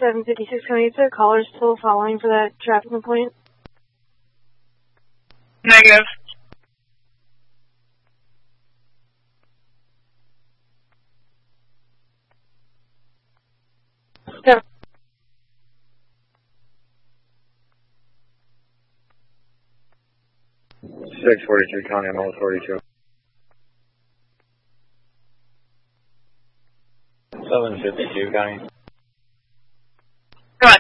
756, can we get the callers still following for that traffic complaint? Negative. Yeah. .643 County, I'm 42. 752 County. Go ahead.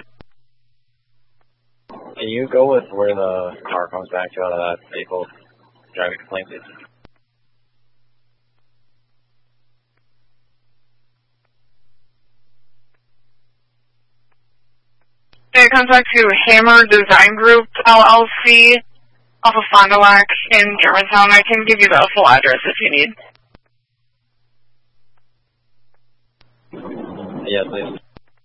Can you go with where the car comes back to out of that vehicle driving complaint, please? It comes back to Hammer Design Group, LLC, off of Fond du Lac in Germantown. I can give you the full address if you need. Yeah, please.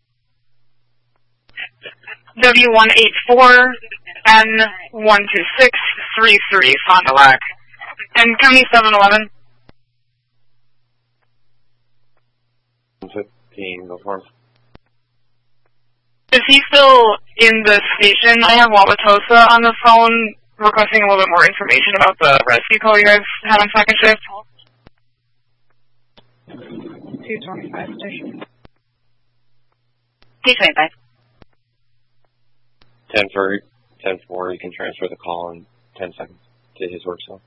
W184N12633 Fond du Lac. And County 711. 15, go for him. Is he still in the station? I have Wauwatosa on the phone requesting a little bit more information about the rescue call you guys had on second shift. 225 station. 225. 10-4, you can transfer the call in 10 seconds to his work cell.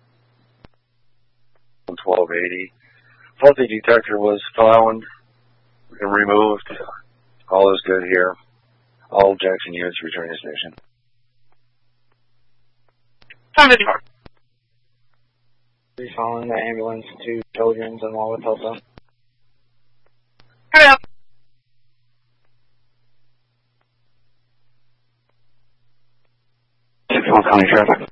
1280. Faulty detector was found and removed. All is good here. All Jackson units return to station. 754. Please calling the ambulance to Children's in Wauwatosa. Hurry up. County traffic.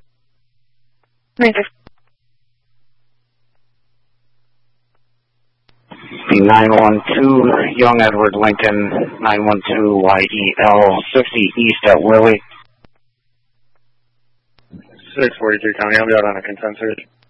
912 Young Edward Lincoln, 912 YEL 60 East at Willie. 643 County, I'll be out on a consensus.